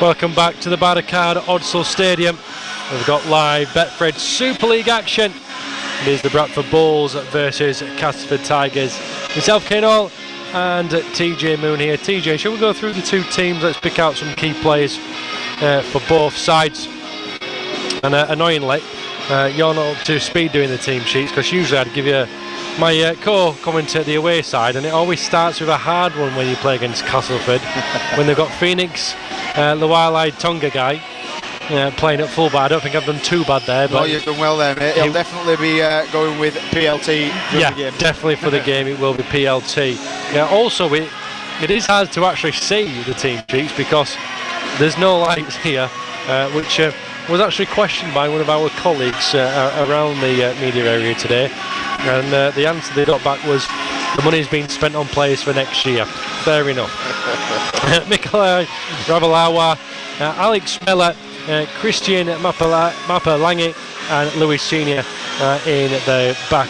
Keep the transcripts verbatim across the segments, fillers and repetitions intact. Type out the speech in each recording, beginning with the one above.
Welcome back to the Barricade Odsal Stadium. We've got live Betfred Super League action. It is the Bradford Bulls versus Castleford Tigers. Myself, Kane Hall, and T J Moon here. T J, shall we go through the two teams? Let's pick out some key players uh, for both sides. And uh, annoyingly, uh, you're not up to speed doing the team sheets, because usually I'd give you my uh, co-commentator the away side, and it always starts with a hard one when you play against Castleford. When they've got Phoenix, uh, the wild-eyed Tonga guy, uh, playing at fullback. I don't think I've done too bad there. But no, you've done well there, mate. He'll definitely be uh, going with P L T for yeah, the game. Definitely for the game it will be P L T. Yeah, also, it, it is hard to actually see the team sheets because there's no lights here, uh, which uh, was actually questioned by one of our colleagues uh, around the uh, media area today. And uh, the answer they got back was the money's been spent on players for next year. Fair enough. Mikolai Ravalawa, uh, Alex Miller, uh, Christian Mapa, Mapa Lange, and Louis Senior uh, in the back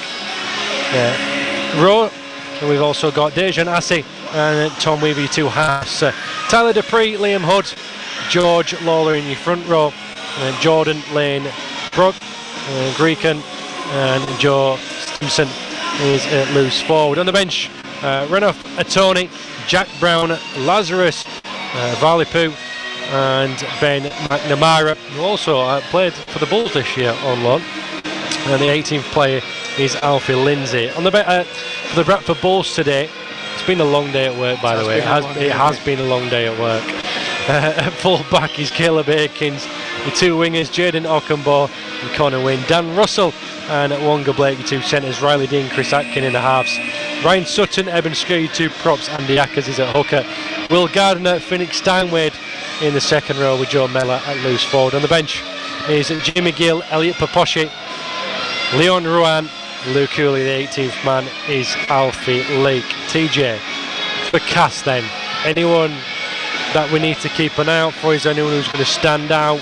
uh, row. And we've also got Dejan Assi and Tom Weavy, two halves. Uh, Tyler Dupree, Liam Hood, George Lawler in your front row, uh, Jordan Lane Brooke, uh, Greeken, and Joe Simpson is uh, loose forward. On the bench, uh, Renoff Atoni, Jack Brown, Lazarus uh, Valipu, and Ben McNamara, who also uh, played for the Bulls this year on loan. And the eighteenth player is Alfie Lindsay. On the be uh, for the Bradford Bulls today, it's been a long day at work, by the way. It has, it has been a long day at work. Uh, at full back is Caleb Akins. The two wingers, Jaden Ockenbaugh and Connor Wynn. Dan Russell and Wonga Blake, your two centres. Riley Dean, Chris Atkin in the halves. Ryan Sutton, Eben Skir, your two props. Andy Ackers is at hooker. Will Gardner, Phoenix Steinwade in the second row with Joe Mellor at loose forward. On the bench is Jimmy Gill, Elliot Paposhi, Leon Ruan, Luke Cooley. The eighteenth man is Alfie Lake. T J, for Cass then, anyone that we need to keep an eye out for? Is there anyone who's going to stand out?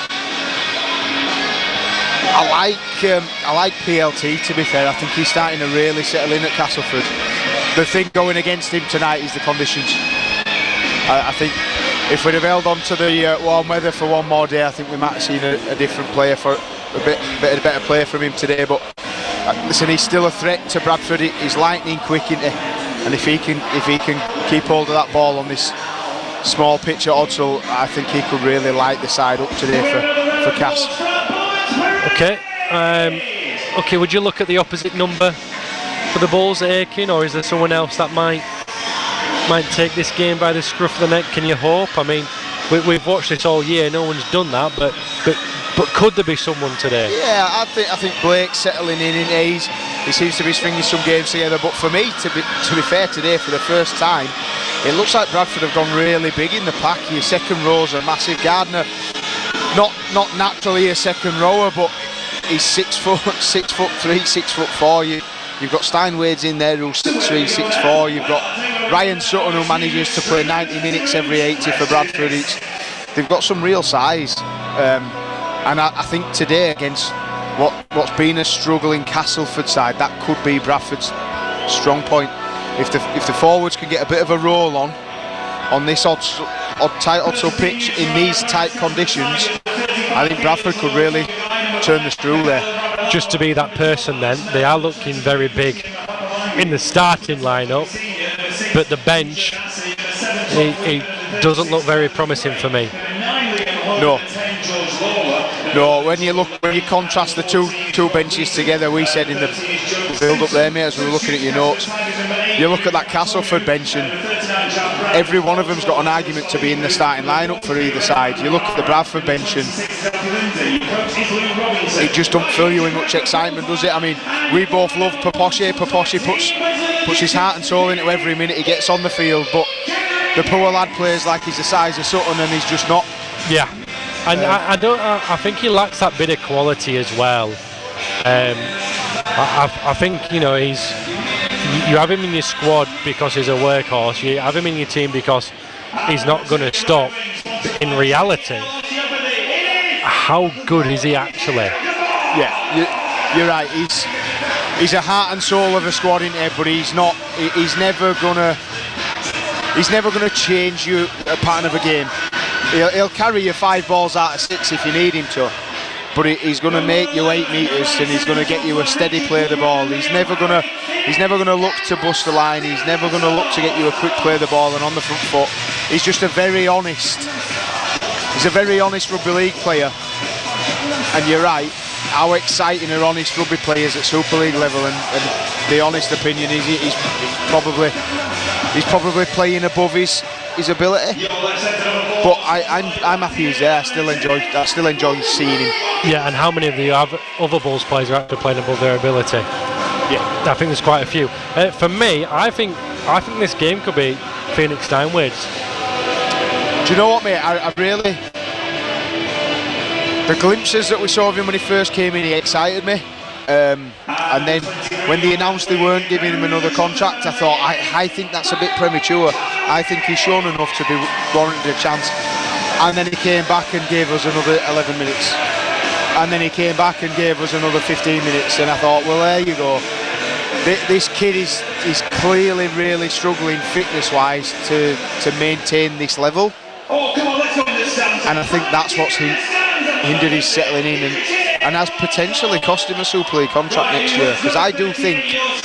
I like um, I like P L T, to be fair. I think he's starting to really settle in at Castleford. The thing going against him tonight is the conditions. I, I think if we'd have held on to the uh, warm weather for one more day, I think we might have seen a, a different player, for a bit, bit a better player from him today. But uh, listen, he's still a threat to Bradford. He's lightning quick, isn't he? And if he can if he can keep hold of that ball on this small pitch at Odsal, I think he could really light the side up today for, for Cass. Okay, um, okay. Would you look at the opposite number for the Bulls at Aiken, or is there someone else that might might take this game by the scruff of the neck? Can you hope? I mean, we, we've watched this all year. No one's done that, but but but could there be someone today? Yeah, I think I think Blake's settling in. in he's, he seems to be stringing some games together. But for me, to be to be fair today, for the first time, it looks like Bradford have gone really big in the pack. Your second rows are massive. Gardner, not not naturally a second rower, but he's six foot, six foot three, six foot four. You, you've got Steinwade's in there who's six three, six four. You've got Ryan Sutton who manages to play ninety minutes every eighty for Bradford. It's, they've got some real size, um, and I, I think today against what what's been a struggling Castleford side, that could be Bradford's strong point. If the if the forwards can get a bit of a roll on on this odd, odd tight Odsal pitch in these tight conditions, I think Bradford could really turn the screw there. Just to be that person then, they are looking very big in the starting lineup, but the bench, it, it doesn't look very promising for me. No. No, when you look, when you contrast the two two benches together, we said in the build up there, mate, as we were looking at your notes, you look at that Castleford bench and every one of them's got an argument to be in the starting lineup for either side. You look at the Bradford bench and it just don't fill you with much excitement, does it? I mean, we both love Paposhi. Paposhi puts puts his heart and soul into every minute he gets on the field, but the poor lad plays like he's the size of Sutton and he's just not. Yeah. And um, I, I don't. I, I think he lacks that bit of quality as well. Um, I, I, I think you know he's. You have him in your squad because he's a workhorse. You have him in your team because he's not going to stop. But in reality, how good is he actually? Yeah, you, you're right. He's he's a heart and soul of the squad, isn't he? But he's not. He's never gonna. He's never gonna change you a pattern of a game. he'll, he'll carry you five balls out of six if you need him to, but he, he's going to make you eight metres and he's going to get you a steady play of the ball. He's never going to he's never going to look to bust the line. He's never going to look to get you a quick play of the ball and on the front foot. He's just a very honest he's a very honest rugby league player. And you're right, how exciting are honest rugby players at Super League level, and, and the honest opinion is he's, he's probably he's probably playing above his his ability. But I, I'm I'm happy he's there. I still enjoy I still enjoy seeing him. Yeah, and how many of the other Bulls players are actually playing above their ability? Yeah, I think there's quite a few. Uh, for me, I think I think this game could be Phoenix Steinways. Do you know what, mate? I, I really. The glimpses that we saw of him when he first came in, he excited me. Um, and then when they announced they weren't giving him another contract, I thought, I, I think that's a bit premature. I think he's shown enough to be warranted a chance. And then he came back and gave us another eleven minutes. And then he came back and gave us another fifteen minutes. And I thought, well, there you go. This kid is, is clearly really struggling fitness-wise to, to maintain this level. And I think that's what's he. hindered his settling in and, and has potentially cost him a Super League contract next year, because I do think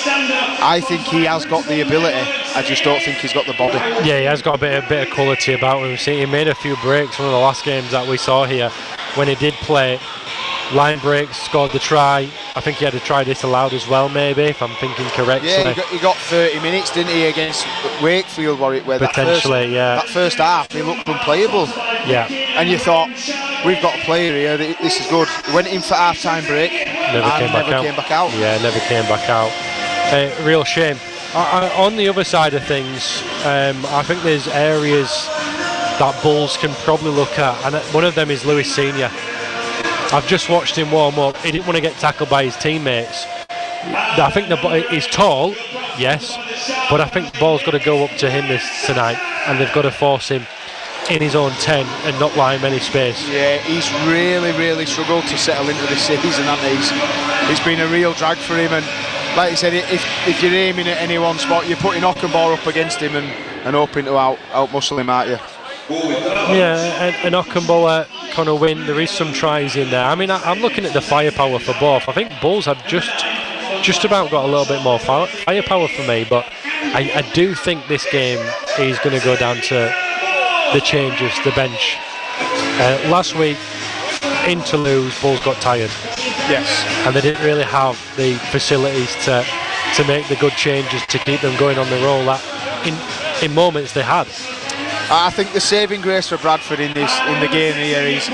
I think he has got the ability, I just don't think he's got the body. Yeah, he has got a bit, a bit of quality about him. See, he made a few breaks, one of the last games that we saw here when he did play line breaks, scored the try. I think he had a try disallowed as well, maybe, if I'm thinking correctly. Yeah, he got, he got thirty minutes, didn't he, against Wakefield, where it, where potentially, that first, yeah. That first half, he looked unplayable. Yeah. And you thought, we've got a player here, this is good. He went in for half-time break, never, and came, back never out. came back out. Yeah, never came back out. Uh, real shame. Uh, on the other side of things, um, I think there's areas that Bulls can probably look at, and one of them is Lewis Senior I've just watched him warm up. He didn't want to get tackled by his teammates. I think the he's tall, yes, but I think the ball's got to go up to him this tonight, and they've got to force him in his own ten and not lie him any space. Yeah, he's really, really struggled to settle into the season, hasn't he? He's, it's been a real drag for him, and like you said, if if you're aiming at any one spot, you're putting Ockenbaugh up against him and, and hoping to out out muscle him, aren't you? Yeah, and, and Ockenbaugh, Connor Wynn, there is some tries in there. I mean, I, I'm looking at the firepower for both. I think Bulls have just just about got a little bit more fire, firepower for me, but I, I do think this game is going to go down to the changes, the bench. Uh, last week in Toulouse, Bulls got tired. Yes. And they didn't really have the facilities to to make the good changes to keep them going on the roll that in in moments they had. I think the saving grace for Bradford in this in the game here is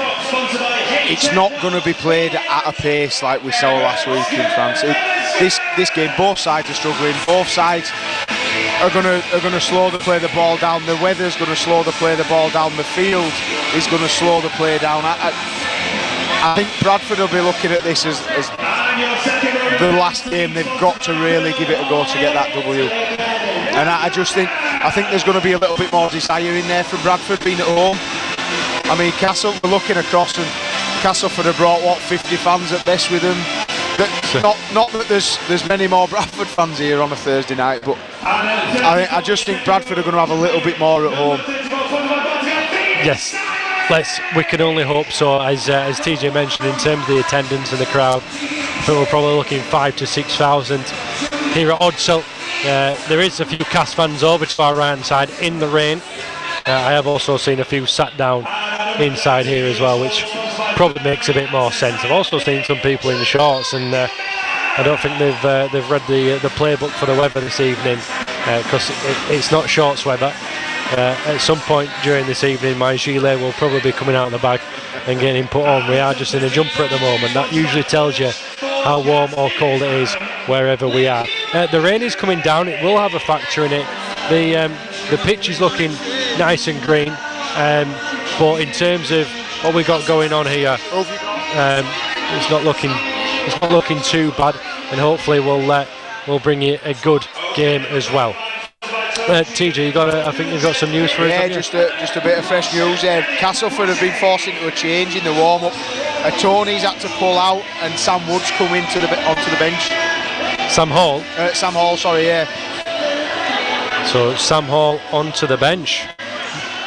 it's not going to be played at a pace like we saw last week in France. It, this this game, both sides are struggling. Both sides are going to are going to slow the play the ball down. The weather's going to slow the play the ball down. The field is going to slow the play down. I, I, I think Bradford will be looking at this as, as the last game. They've got to really give it a go to get that W. And I, I just think I think there's going to be a little bit more desire in there from Bradford being at home. I mean, Castle, we're looking across, and Castleford have brought what fifty fans at best with them. That, not not that there's there's many more Bradford fans here on a Thursday night, but I I just think Bradford are going to have a little bit more at home. Yes, let's. We can only hope so. As uh, as T J mentioned, in terms of the attendance and the crowd, I think we're probably looking five to six thousand here at Odsel. Uh, there is a few Cass fans over to our right hand side in the rain. Uh, I have also seen a few sat down inside here as well, which probably makes a bit more sense. I've also seen some people in shorts, and uh, I don't think they've uh, they've read the uh, the playbook for the weather this evening, because uh, it, it's not shorts weather. Uh, at some point during this evening, my gilet will probably be coming out of the bag and getting put on. We are just in a jumper at the moment. That usually tells you how warm or cold it is wherever we are. Uh, the rain is coming down. It will have a factor in it. The um, the pitch is looking nice and green, um, but in terms of what we got going on here, um, it's not looking it's not looking too bad, and hopefully we'll uh, we'll bring you a good game as well. Uh, T J, you got a, I think you've got some news for us. Yeah, just a, just a bit of fresh news there. Castleford have been forced into a change in the warm-up. Uh, Tony's had to pull out, and Sam Woods come into the onto the bench. Sam Hall? Uh, Sam Hall, sorry, yeah. So Sam Hall onto the bench.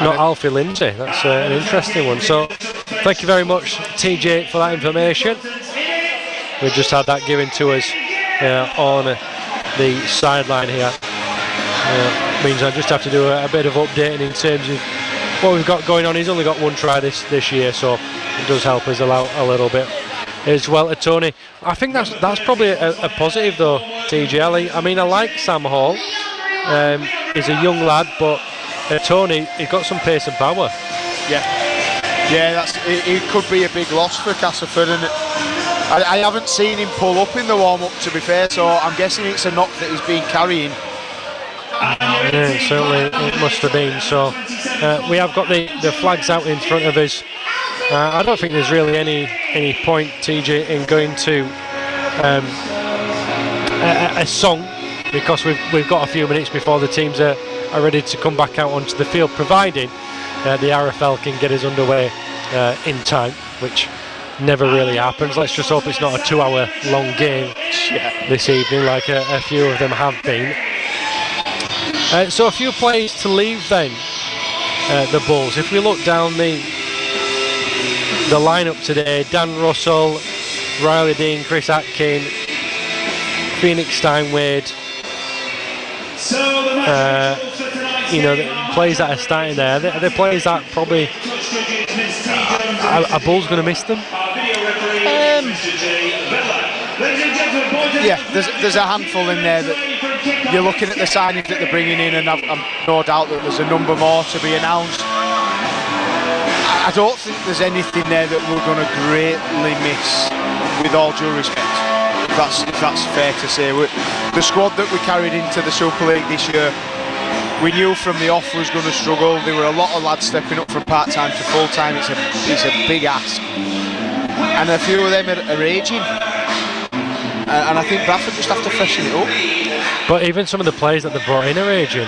not Alfie Lindsay. That's uh, an interesting one. So thank you very much, T J, for that information. We just had that given to us uh, on uh, the sideline here. Uh, means I just have to do a, a bit of updating in terms of what we've got going on. He's only got one try this this year, so it does help us a, a little bit as well. To Tony, I think that's that's probably a, a positive though, T J. I mean, I like Sam Hall. Um, he's a young lad, but uh, Tony, he's got some pace and power. Yeah, yeah, that's it, it could be a big loss for Castleford, and I, I haven't seen him pull up in the warm-up, to be fair, so I'm guessing it's a knock that he's been carrying. Yeah, certainly it must have been. So uh, we have got the, the flags out in front of us. Uh, I don't think there's really any any point, T J, in going to um, a, a song, because we've we've got a few minutes before the teams are, are ready to come back out onto the field, providing uh, the R F L can get us underway uh, in time, which never really happens. Let's just hope it's not a two-hour long game yeah. this evening, like a, a few of them have been. Uh, so a few players to leave then, uh, the Bulls. If we look down the the lineup today, Dan Russell, Riley Dean, Chris Atkin, Phoenix Steinwade, uh, you know, the players that are starting there, are they players that probably, are, are Bulls going to miss them? Um, yeah, there's, there's a handful in there that you're looking at the signings that they're bringing in, and I've, I've no doubt that there's a number more to be announced. I don't think there's anything there that we're going to greatly miss, with all due respect, if that's, if that's fair to say. We're, the squad that we carried into the Super League this year, we knew from the off was going to struggle. There were a lot of lads stepping up from part-time to full-time. It's a, it's a big ask. And a few of them are, are aging. Uh, and I think Bradford just have to freshen it up. But even some of the players that they brought in are aging.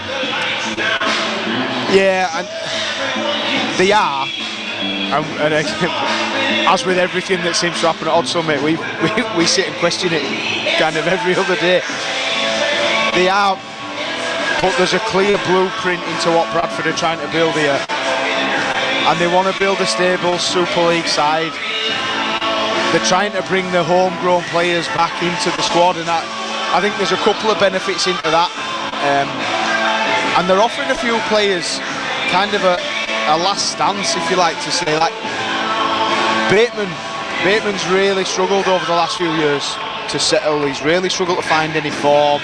Yeah, and they are. And, and as with everything that seems to happen at Odd Summit, we, we we sit and question it kind of every other day. They are, but there's a clear blueprint into what Bradford are trying to build here, and they want to build a stable Super League side. They're trying to bring the homegrown players back into the squad, and that, I think there's a couple of benefits into that. Um, and they're offering a few players kind of a a last stance, if you like to say. Like Bateman, Bateman's really struggled over the last few years to settle. He's really struggled to find any form.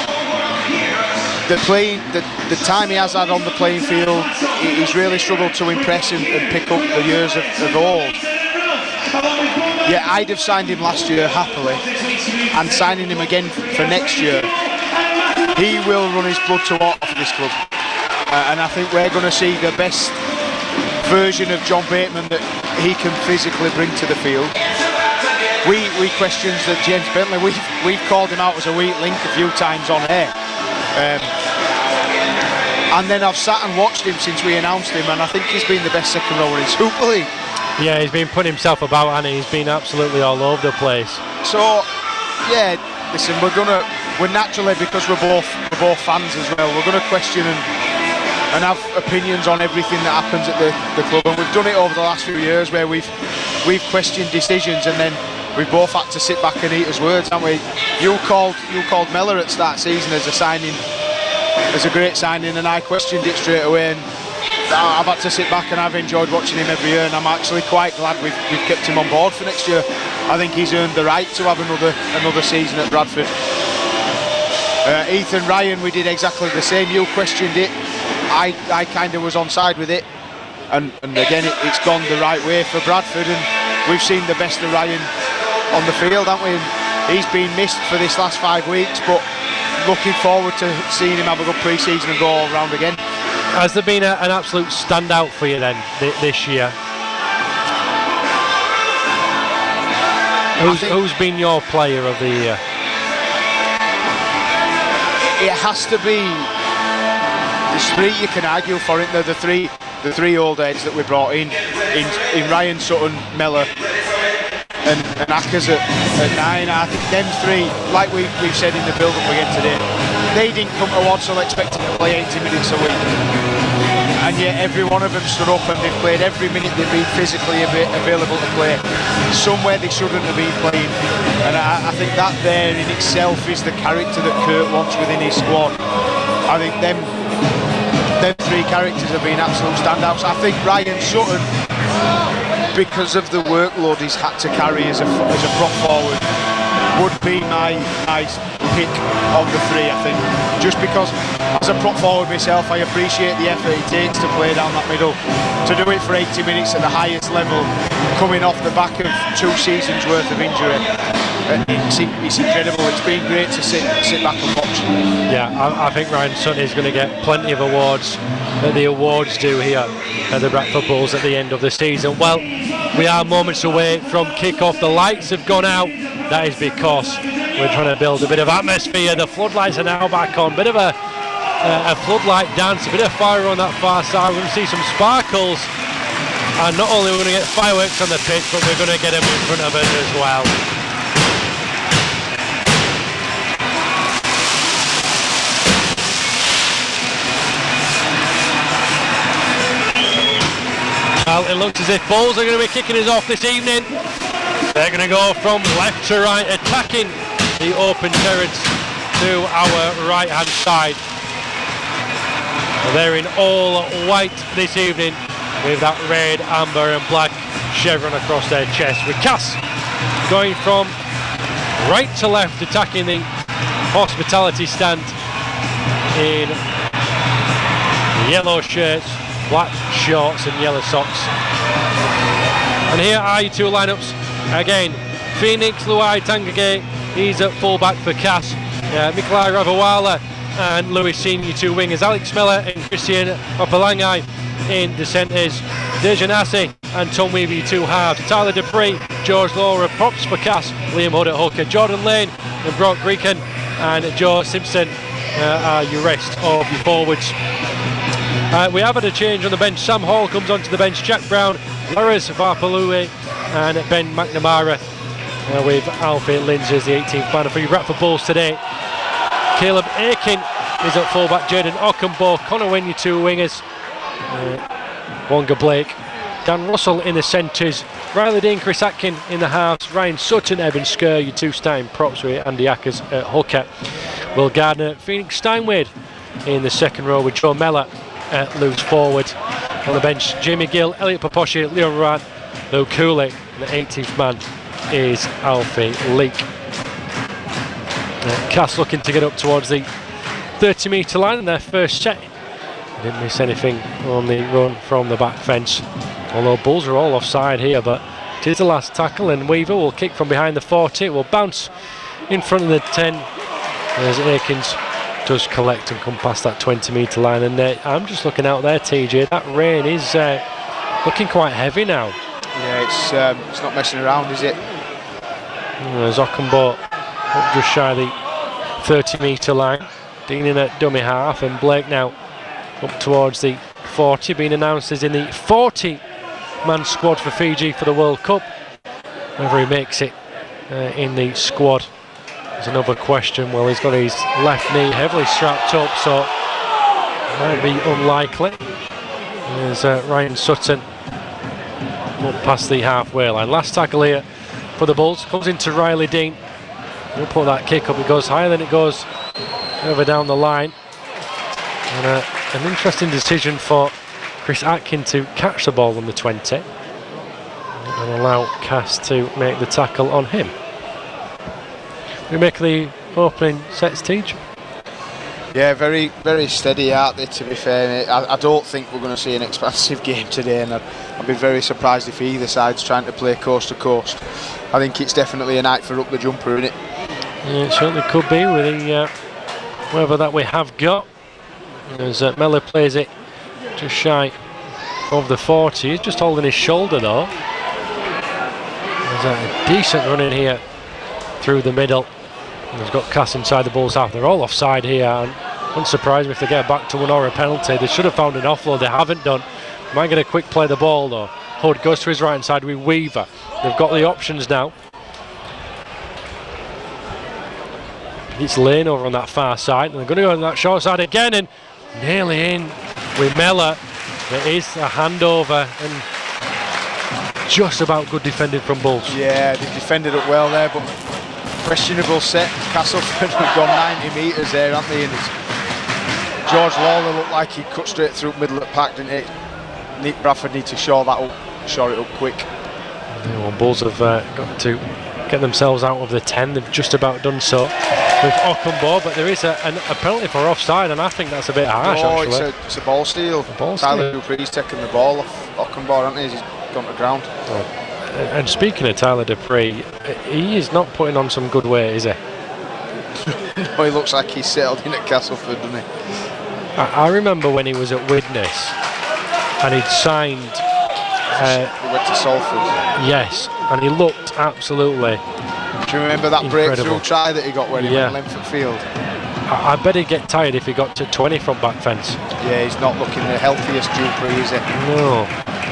The playing, the, the time he has had on the playing field, he's really struggled to impress and, and pick up the years of, of old. Yeah, I'd have signed him last year happily, and signing him again for next year, he will run his blood to water for this club. Uh, and I think we're going to see the best version of John Bateman that he can physically bring to the field. We we questions that James Bentley, we've, we've called him out as a weak link a few times on air. Um, and then I've sat and watched him since we announced him, and I think he's been the best second rower in Super League. Yeah, he's been putting himself about, and he's been absolutely all over the place. So, yeah, listen, we're gonna, we're naturally, because we're both we're both fans as well, we're gonna question and and have opinions on everything that happens at the, the club, and we've done it over the last few years where we've we've questioned decisions, and then we've both had to sit back and eat his words, haven't we? You called you called Mellor at start season as a signing, as a great signing, and I questioned it straight away, and I've had to sit back, and I've enjoyed watching him every year, and I'm actually quite glad we've, we've kept him on board for next year. I think he's earned the right to have another another season at Bradford. Uh, Ethan Ryan, we did exactly the same. You questioned it. I, I kind of was on side with it, and, and again it, it's gone the right way for Bradford, and we've seen the best of Ryan on the field, haven't we? And he's been missed for this last five weeks, but looking forward to seeing him have a good pre-season and go all round again. Has there been a, an absolute standout for you then th this year? Who's, who's been your player of the year? It has to be. There's three you can argue for it. They're the three, the three old heads that we brought in, in, in Ryan, Sutton, Mellor, and, and Ackers at, at nine. I think them three, like we, we've said in the build-up again today, they didn't come to Wadsall expecting to play eighty minutes a week. and yet every one of them stood up and they've played every minute they've been physically available to play. Somewhere they shouldn't have been playing, and I, I think that there in itself is the character that Kurt wants within his squad. I think them, them three characters have been absolute standouts. I think Ryan Sutton, because of the workload he's had to carry as a, as a prop forward, would be my, my pick of the three, I think. Just because, as a prop forward myself, I appreciate the effort it takes to play down that middle. To do it for eighty minutes at the highest level, coming off the back of two seasons worth of injury, it's, it's incredible. It's been great to sit sit back and watch. Yeah, I, I think Ryan Sutton is going to get plenty of awards that the awards do here at the Bradford Bulls at the end of the season. Well, we are moments away from kick-off. The lights have gone out. That is because we're trying to build a bit of atmosphere. The floodlights are now back on. Bit of a, uh, a floodlight dance, a bit of fire on that far side. We're going to see some sparkles. And not only are we going to get fireworks on the pitch, but we're going to get them in front of us as well. Well, it looks as if Bulls are going to be kicking us off this evening. They're going to go from left to right, attacking the open terrace to our right hand side. They're in all white this evening with that red, amber and black chevron across their chest, with Cass going from right to left, attacking the hospitality stand in yellow shirts, black shorts and yellow socks. And here are your two lineups again. Phoenix Luai Tangage, he's at full-back for Cass. Uh, Mikolai Ravawala and Lewis Senior, two wingers. Alex Miller and Christian Opalangai in the centres. Dejanasi and Tom Weavy, two halves. Tyler Dupree, George Laura, props for Cass. Liam Hood at hooker. Jordan Lane and Brock Greeken and Joe Simpson uh, are your rest of your forwards. Uh, we have had a change on the bench. Sam Hall comes onto the bench. Jack Brown, Laris Varpalue and Ben McNamara uh, with Alfie Lindsay as the eighteenth man for your Bradford Bulls today. Caleb Aiken is at fullback. Jaden Ockenbo, Connor Wynn, your two wingers. Uh, Wonga Blake, Dan Russell in the centres. Riley Dean, Chris Atkin in the halves. Ryan Sutton, Evan Skur, your two Stein props with Andy Ackers at hooker. Will Gardner, Phoenix Steinway in the second row with Joe Mellor at loose forward. On the bench, Jamie Gill, Elliot Paposhi, Leon Rad, Luke Cooley, and the eighteenth man is Alfie Leake. Uh, Cass looking to get up towards the thirty metre line in their first set. Didn't miss anything on the run from the back fence, although Bulls are all offside here, but it is the last tackle and Weaver will kick from behind the forty. It will bounce in front of the ten as Aikens does collect and come past that twenty metre line. And uh, I'm just looking out there, T J, that rain is uh, looking quite heavy now. Yeah, it's um, it's not messing around, is it? There's Ockenbo up just shy of the thirty metre line. Dean in at dummy half, and Blake now up towards the forty, being announced as in the forty man squad for Fiji for the World Cup. Whether he makes it uh, in the squad is another question. Well, he's got his left knee heavily strapped up, so it might be unlikely. There's uh, Ryan Sutton up past the halfway line. Last tackle here for the Bulls comes into Riley Dean. He'll put that kick up. It goes higher than it goes over down the line. And uh, an interesting decision for Chris Atkin to catch the ball on the twenty and allow Cass to make the tackle on him. We make the opening sets, Teach. Yeah, very, very steady out there, to be fair. I, I don't think we're going to see an expansive game today, and I'd, I'd be very surprised if either side's trying to play coast to coast. I think it's definitely a night for up the jumper, isn't it? Yeah, it certainly could be with the uh, weather that we have got. As uh, Mellor plays it just shy of the forty. He's just holding his shoulder though. There's a decent run in here through the middle. And he's got Cass inside the Bulls half. They're all offside here, and wouldn't surprise me if they get back to one or a penalty. They should have found an offload, they haven't done. Might get a quick play the ball though. Hood goes to his right hand side with Weaver. They've got the options now. It's Lane over on that far side, and they're going to go on that short side again, and nearly in with Mellor. It is a handover and just about good defending from Bulls. Yeah, they defended it well there, but questionable set. Castleford have gone ninety metres there, haven't they? And it's George Lawler looked like he cut straight through middle of the pack, didn't it? Nick Bradford need to shore that up, shore it up quick. Yeah, well, Bulls have uh, got to get themselves out of the ten. They've just about done so with Ockenbaugh, but there is a, an, a penalty for offside, and I think that's a bit harsh. Oh, actually. It's, a, it's a ball steal. A ball Tyler steal. Dupree's taken the ball off Ockenbaugh, hasn't he? He's gone to ground. Oh. And speaking of Tyler Dupree, he is not putting on some good weight, is he? Oh, he looks like he's settled in at Castleford, doesn't he? I, I remember when he was at Widnes and he'd signed. Uh, he went to Salford. Yes, and he looked absolutely. Do you remember that incredible. breakthrough try that he got when he Yeah. went to Lemford Field? I, I bet he'd get tired if he got to twenty from back fence. Yeah, he's not looking the healthiest Dupree, is he? No.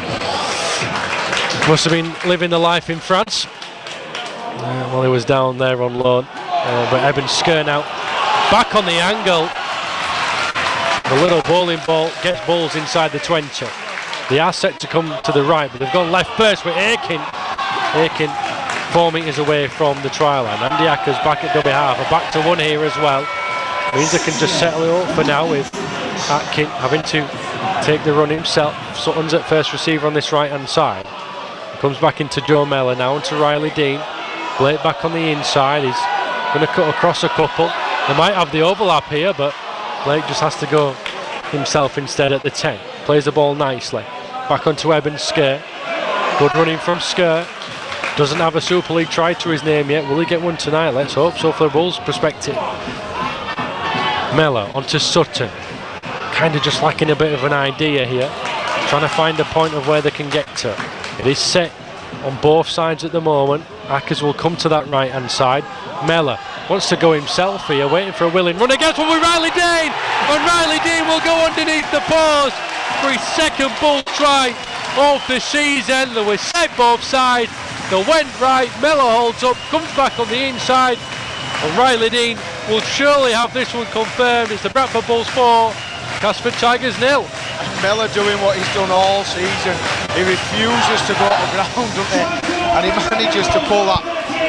Must have been living the life in France uh, while he was down there on loan. Uh, but Eben Sker now back on the angle. The little bowling ball gets balls inside the twenty. They are set to come to the right, but they've gone left first with Aiken. Aiken four metres away from the try line. Andy Ackers back at double half. A back to one here as well. Means they can just settle it up for now with Atkin having to take the run himself. Sutton's at first receiver on this right hand side. Comes back into Joe Mellor now, into Riley Dean. Blake back on the inside. He's going to cut across a couple. They might have the overlap here, but Blake just has to go himself instead at the ten. Plays the ball nicely. Back onto Eben Sker. Good running from Sker. Doesn't have a Super League try to his name yet. Will he get one tonight? Let's hope so for the Bulls' perspective. Mellor onto Sutton. Kind of just lacking a bit of an idea here. Trying to find a point of where they can get to. It is set on both sides at the moment. Ackers will come to that right hand side. Mellor wants to go himself here, waiting for a willing run against one with Riley Dean, and Riley Dean will go underneath the post for his second Bull try of the season. They were set both sides, they went right. Mellor holds up, comes back on the inside, and Riley Dean will surely have this one confirmed. It's the Bradford Bulls four, Castleford Tigers nil. Mellor doing what he's done all season. He refuses to go to the ground, doesn't he? And he manages to pull that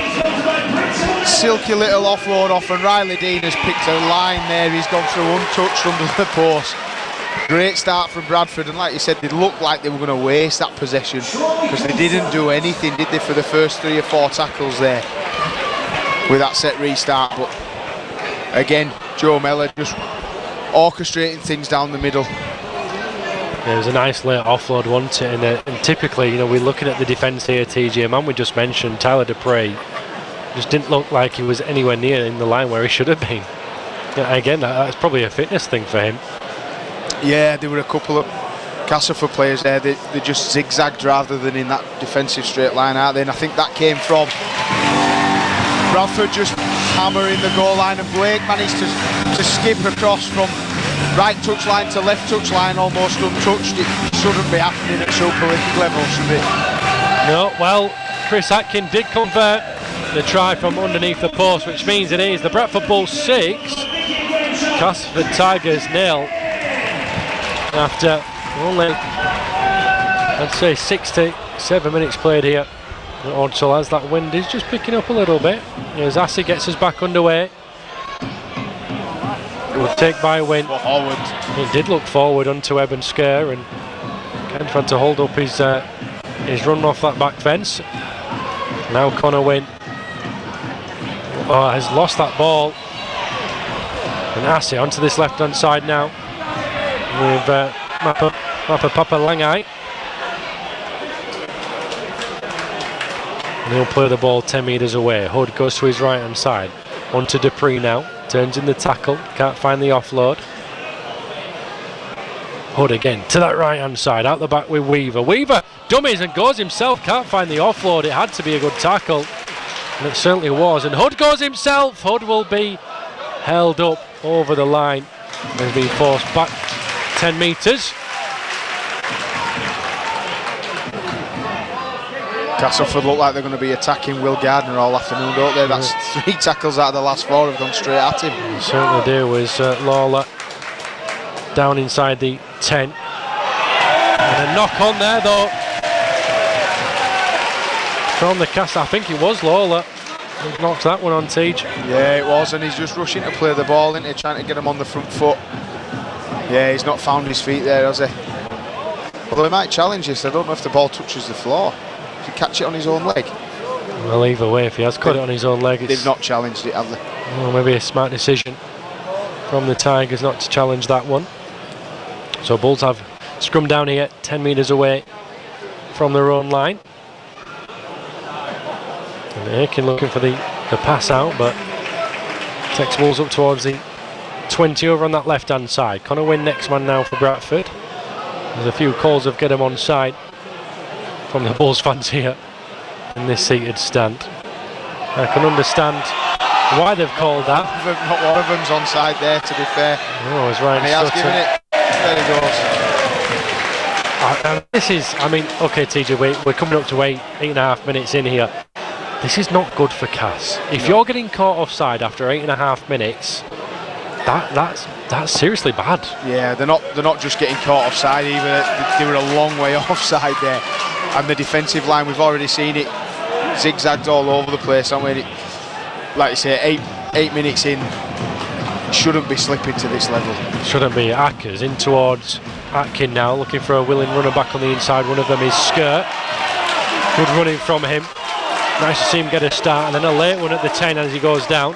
silky little offload off, and Riley Dean has picked a line there. He's gone through untouched under the post. Great start from Bradford, and like you said, they looked like they were going to waste that possession because they didn't do anything, did they, for the first three or four tackles there with that set restart. But again, Joe Mellor just orchestrating things down the middle. It was a nice late offload, wasn't it? And, uh, and typically, you know, we're looking at the defence here, T J. A man we just mentioned, Tyler Dupree, just didn't look like he was anywhere near in the line where he should have been. Yeah, again, that, that's probably a fitness thing for him. Yeah, there were a couple of Castleford players there. They, they just zigzagged rather than in that defensive straight line, aren't they? And I think that came from Bradford just hammering the goal line, and Blake managed to, to skip across from right touch line to left touch line almost untouched. It shouldn't be happening at Super League level, should it? No, well, Chris Atkin did convert the try from underneath the post, which means it is the Bradford Bulls six, Castleford Tigers nil. After only, I'd say, sixty-seven minutes played here at Odsal, as that wind is just picking up a little bit. As Assey gets us back underway. Will take by win. Forward. It did look forward onto Eben Sker, and kind of had to hold up his uh, his run off that back fence. Now Connor Wynn oh, has lost that ball, and Assey onto this left hand side now with uh, Mappa, Mappa Papa Langai, and he'll play the ball ten metres away. Hood goes to his right hand side, onto Dupree now. Turns in the tackle, can't find the offload. Hood again to that right hand side, out the back with Weaver. Weaver dummies and goes himself, can't find the offload. It had to be a good tackle, and it certainly was. And Hood goes himself. Hood will be held up over the line and being forced back ten metres. Castleford look like they're going to be attacking Will Gardner all afternoon, don't they? That's three tackles out of the last four have gone straight at him. They certainly do. As uh, Lawler down inside the ten. And a knock on there though from the cast. I think it was Lawler who knocked that one on, Teach. Yeah, it was, and he's just rushing to play the ball into trying to get him on the front foot. Yeah, he's not found his feet there, has he? Although he might challenge this. I don't know if the ball touches the floor. Does he catch it on his own leg? Well, either way, if he has caught it on his own leg, it's... They've not challenged it, have they? Well, maybe a smart decision from the Tigers not to challenge that one. So Bulls have scrum down here, ten metres away from their own line. And Aiken looking for the, the pass out, but takes Bulls up towards the twenty over on that left-hand side. Connor Wynn next man now for Bradford. There's a few calls of get him on side from the Bulls fans here in this seated stand. I can understand why they've called that. Not one of them's on side there, to be fair. Oh, it's Ryan and he has Sutton. given it. There he goes. Uh, and this is, I mean, okay, T J, we, we're coming up to eight, eight and a half minutes in here. This is not good for Cass. If no. you're getting caught offside after eight and a half minutes, that that's that's seriously bad. Yeah, they're not they're not just getting caught offside either. They were a long way offside there, and the defensive line, we've already seen it zigzagged all over the place. I mean, like you say, eight eight minutes in, shouldn't be slipping to this level. Shouldn't be. Ackers in towards Atkin now, looking for a willing runner back on the inside. One of them is Skirt. Good running from him. Nice to see him get a start, and then a late one at the ten as he goes down.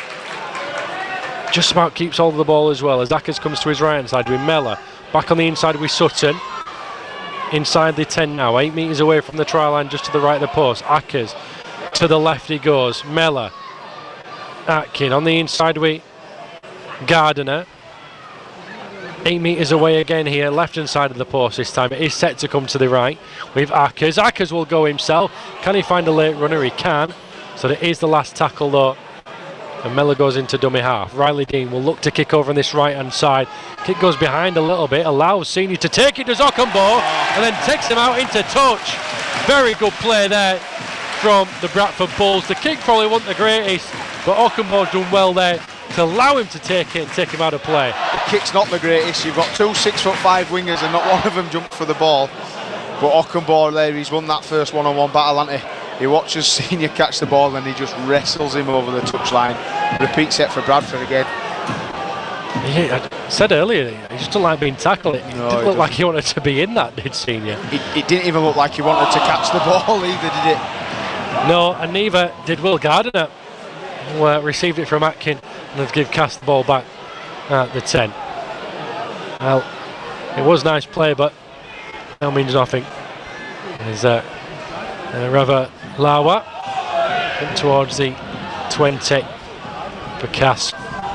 Just about keeps hold of the ball as well as Ackers comes to his right hand side with Mellor. Back on the inside with Sutton. Inside the ten now, eight metres away from the try line, just to the right of the post. Ackers to the left he goes. Mellor. Atkin on the inside with Gardiner. Eight metres away again here, left hand side of the post this time. It is set to come to the right with Ackers. Ackers will go himself. Can he find a late runner? He can. So there is the last tackle though. And Mellor goes into dummy half. Riley Dean will look to kick over on this right hand side. Kick goes behind a little bit, allows Senior to take it to Ockenbo and then takes him out into touch. Very good play there from the Bradford Bulls. The kick probably wasn't the greatest, but Ockenbo's done well there to allow him to take it and take him out of play. The kick's not the greatest. You've got two six foot five wingers and not one of them jumped for the ball. But Ockenbo there, he's won that first one-on-one battle, hasn't he? He watches Senior catch the ball and he just wrestles him over the touchline. Repeat set for Bradford again. Yeah, I said earlier, he just didn't like being tackled. It no, didn't look like he wanted to be in that, did Senior? It, it didn't even look like he wanted to catch the ball either, did it? No, and neither did Will Gardiner, who uh, received it from Atkin and have give Cass the ball back at the ten. Well, it was nice play, but that means nothing. There's uh, uh, Rava Lawa up towards the twenty for Cass.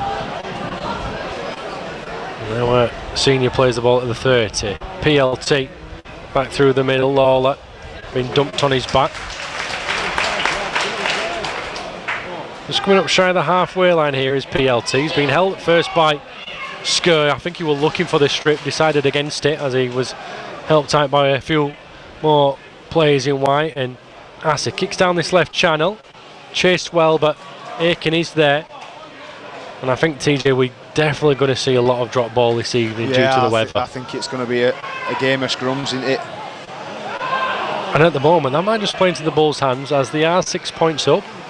Now uh, Senior plays the ball at the thirty. P L T back through the middle. Lawler being dumped on his back. Just coming up shy of the halfway line here is P L T. He's been held at first by Skur. I think he was looking for the strip, decided against it as he was helped out by a few more players in white. And Asa kicks down this left channel. Chased well, but Aiken is there. And I think, T J, we're definitely going to see a lot of drop ball this evening yeah, due to the I weather. Th I think it's going to be a, a game of scrums, isn't it? And at the moment, that might just play into the Bulls' hands as they are six points up.